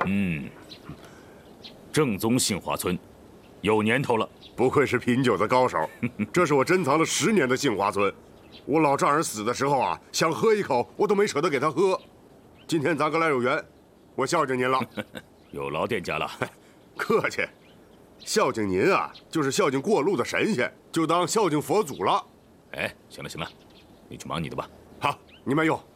正宗杏花村，有年头了。 不愧是品酒的高手，这是我珍藏了10年的杏花村。我老丈人死的时候啊，想喝一口，我都没舍得给他喝。今天咱哥俩有缘，我孝敬您了。 有劳店家了。 客气。孝敬您啊，就是孝敬过路的神仙，就当孝敬佛祖了。 哎，行了行了，你去忙你的吧。 好，你慢用。